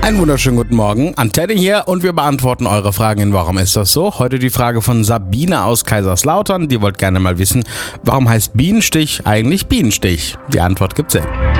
Einen wunderschönen guten Morgen. Antenne hier und wir beantworten eure Fragen in Warum ist das so? Heute die Frage von Sabine aus Kaiserslautern. Die wollte gerne mal wissen, warum heißt Bienenstich eigentlich Bienenstich? Die Antwort gibt's ja.